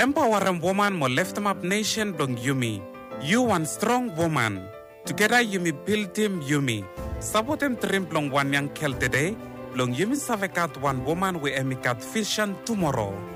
empower woman mo lift up nation blong Yumi. You one strong woman. Together Yumi build him Yumi. Support him trim blong one young kel today. Blong Yumi savekat one woman we emikat vision tomorrow.